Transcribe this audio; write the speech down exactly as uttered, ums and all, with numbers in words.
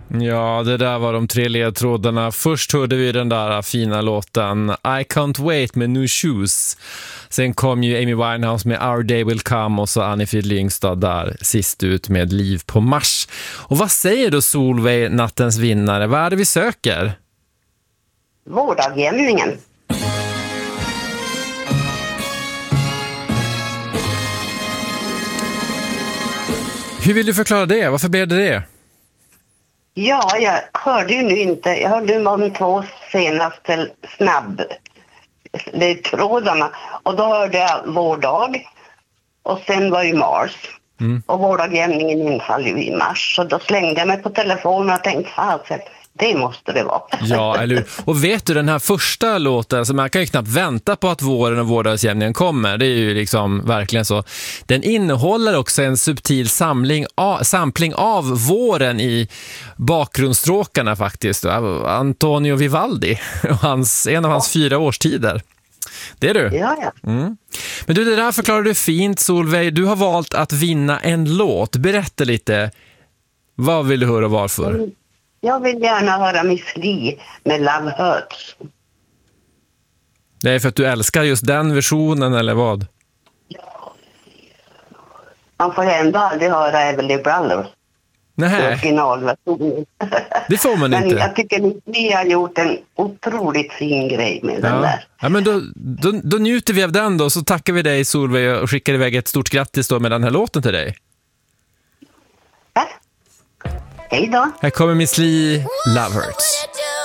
Ja, det där var de tre ledtrådarna. Först hörde vi den där fina låten I Can't Wait med New Shoes. Sen kom ju Amy Winehouse med Our Day Will Come och så Anni-Frid Lyngstad där sist ut med Liv på Mars. Och vad säger då Solveig, nattens vinnare? Vad är det vi söker? Vårdagjämningen. Hur vill du förklara det? Varför blev det det? Ja, jag hörde ju nu inte. Jag hörde ju de två senaste snabbledtrådarna. Och då hörde jag vårdag. Och sen var ju Mars. Mm. Och vårdagjämningen infaller ju i mars. Så då slängde jag mig på telefonen och tänkte, alltså, det måste det vara. Ja, eller hur? Och vet du, den här första låten, så man kan ju knappt vänta på att våren och vårdagjämningen kommer. Det är ju liksom verkligen så. Den innehåller också en subtil samling av, sampling av våren i bakgrundsstråkarna faktiskt. Antonio Vivaldi, och hans, en av hans fyra årstider. Det är du. Ja, ja. Mm. Men du, det där förklarar du fint, Solveig. Du har valt att vinna en låt. Berätta lite. Vad vill du höra och varför? Mm. Jag vill gärna höra Miss Li med Love Hurts. Det är för att du älskar just den versionen, eller vad? Ja. Man får ändå aldrig höra Everly Brothers. Nej. Originalversionen. Det får man men inte. Men jag tycker att vi har gjort en otroligt fin grej med ja. den där. Ja, men då, då, då njuter vi av den då. Så tackar vi dig, Solveig, och skickar iväg ett stort grattis då med den här låten till dig. Ja. Hej då. Här kommer Miss Li, Love Hurts.